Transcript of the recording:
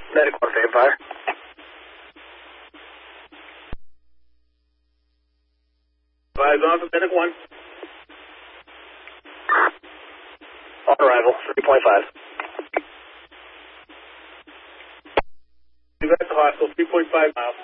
Medic 1 Vampire. Advise on for Medic 1. On arrival, 3.5. You got the hostile, 3.5 miles.